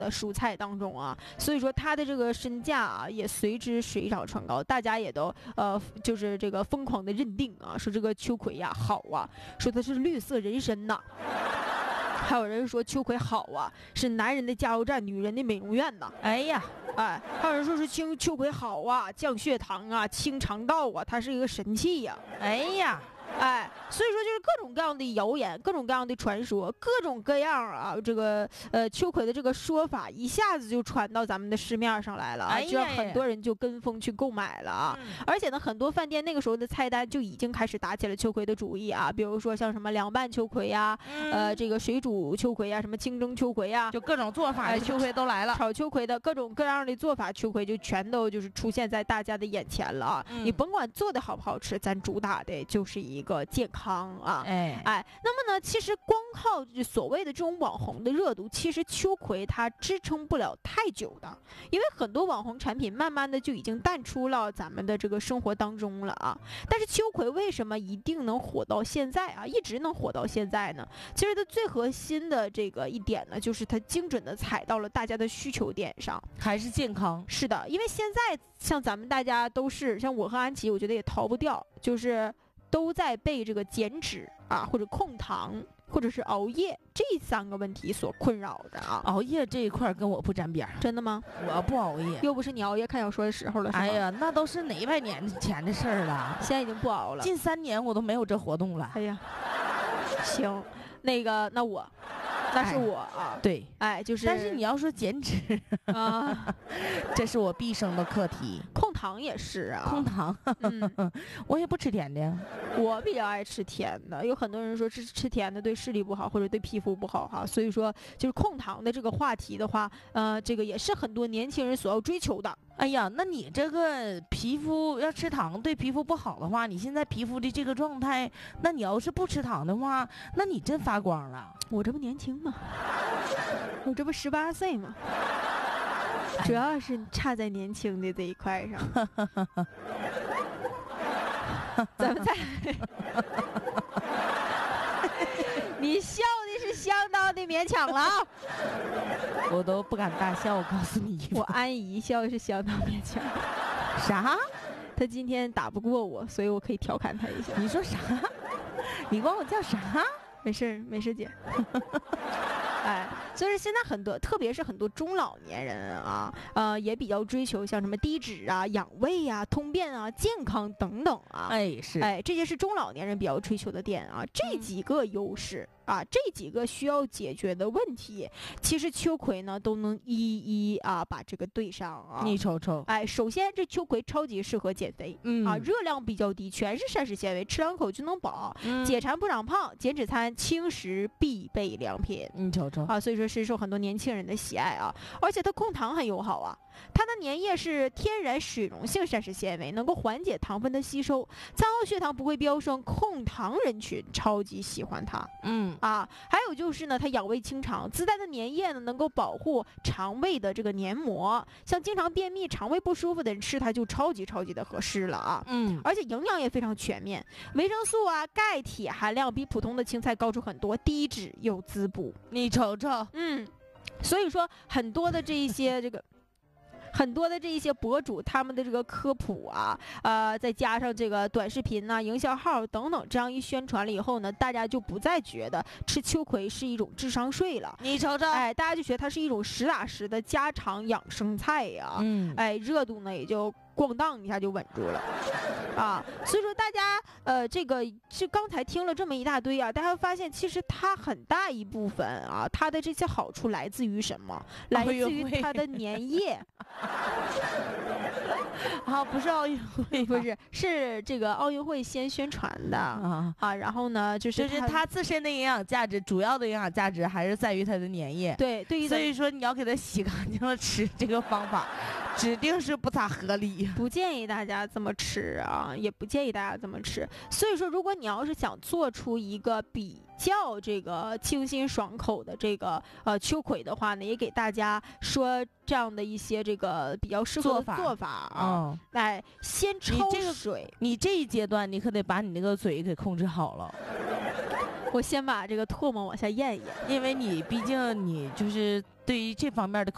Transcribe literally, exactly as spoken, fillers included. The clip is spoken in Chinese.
的蔬菜当中啊，所以说它的这个身价啊也随之水涨船高，大家也都呃就是这个疯狂的认定啊，说这个秋葵呀好啊，说它是绿色人参呐。还有人说秋葵好啊，是男人的加油站，女人的美容院呐。 哎呀， 哎，还有人说是青秋葵好啊，降血糖啊，清肠道啊，它是一个神器呀、 啊。哎呀。 哎，所以说就是各种各样的谣言，各种各样的传说，各种各样啊，这个呃秋葵的这个说法一下子就传到咱们的市面上来了啊，就让很多人就跟风去购买了啊。 嗯、 而且呢，很多饭店那个时候的菜单就已经开始打起了秋葵的主意啊，比如说像什么凉拌秋葵呀、啊嗯， 呃这个水煮秋葵呀、啊，什么清蒸秋葵呀、啊， 就各种做法的秋葵都来了， 炒秋葵的各种各样的做法，秋葵就全都就是出现在大家的眼前了啊。 嗯、 你甭管做的好不好吃，咱主打的就是一个健康。啊， 哎哎，那么呢，其实光靠所谓的这种网红的热度，其实秋葵它支撑不了太久的，因为很多网红产品慢慢的就已经淡出了咱们的这个生活当中了啊。但是秋葵为什么一定能火到现在啊，一直能火到现在呢？其实它最核心的这个一点呢，就是它精准的踩到了大家的需求点上， 还是健康。 是的，因为现在像咱们大家都是，像我和安琪，我觉得也逃不掉，就是都在被这个减脂啊，或者控糖，或者是熬夜这三个问题所困扰着啊。 熬夜这一块跟我不沾边， 真的吗？ 我不熬夜， 又不是你熬夜看小说的时候了。 哎呀，那都是哪百年前的事儿了， 现在已经不熬了。 近三年我都没有这活动了。 哎呀，行，那个，那我。那是我啊， 哎、对， 哎，就是， 但是你要说减脂啊， 这是我毕生的课题。 控糖也是啊， 控糖，嗯、我也不吃甜的， 我比较爱吃甜的。有很多人说吃吃甜的对视力不好，或者对皮肤不好哈，所以说就是控糖的这个话题的话，呃，这个也是很多年轻人所要追求的。 哎呀，那你这个皮肤要吃糖对皮肤不好的话，你现在皮肤的这个状态，那你要是不吃糖的话，那你真发光了。 我这不年轻吗？我这不十八岁吗？主要是差在年轻的这一块上。咱们再你笑的是相当的勉强了啊！ 我都不敢大笑，我告诉你， 我安怡笑是相当勉强。 啥？ 他今天打不过我，所以我可以调侃他一下。 你说啥？你管我叫啥？ 没事没事姐。哎，所以现在很多，特别是很多中老年人啊，呃，也比较追求像什么低脂啊、养胃啊、通便啊、健康等等啊。 哎，是， 哎，这些是中老年人比较追求的点啊。这几个优势。嗯啊，这几个需要解决的问题，其实秋葵呢都能一一啊把这个对上啊。 你瞅瞅， 哎，首先这秋葵超级适合减肥， 嗯啊，热量比较低，全是膳食纤维，吃两口就能饱， 嗯、 解馋不长胖，减脂餐轻食必备良品。 你瞅瞅啊，所以说深受很多年轻人的喜爱啊，而且它控糖很友好啊。它的粘液是天然水溶性膳食纤维，能够缓解糖分的吸收，餐后血糖不会飙升，控糖人群超级喜欢它。 嗯啊，还有就是呢，它养胃清肠，自带的粘液呢能够保护肠胃的这个黏膜，像经常便秘、肠胃不舒服的人吃它就超级超级的合适了啊。 嗯， 而且营养也非常全面，维生素啊、钙、铁含量比普通的青菜高出很多，低脂又滋补。 你瞅瞅， 嗯，所以说很多的这一些这个。很多的这一些博主，他们的这个科普啊，呃，再加上这个短视频呐、啊、营销号等等，这样一宣传了以后呢，大家就不再觉得吃秋葵是一种智商税了。 你瞅瞅， 哎，大家就觉得它是一种实打实的家常养生菜呀、啊。 嗯， 哎，热度呢也就咣当一下就稳住了。啊，所以说大家呃，这个是刚才听了这么一大堆啊，大家会发现其实它很大一部分啊，它的这些好处来自于什么？来自于它的粘液。 啊，不是奥运会， 不是，是这个奥运会先宣传的啊啊，然后呢，就是就是它自身的营养价值，主要的营养价值还是在于它的粘液。 对，对于所以说你要给它洗干净了吃，这个方法指定是不咋合理， 不建议大家这么吃啊，也不建议大家这么吃。所以说，如果你要是想做出一个比较这个清新爽口的这个呃秋葵的话呢，也给大家说这样的一些这个比较适合的做法啊。来、嗯，先焯水。 你这一阶段你可得把你那个嘴给控制好了。 我先把这个唾沫往下咽一咽， 因为你毕竟你就是对于这方面的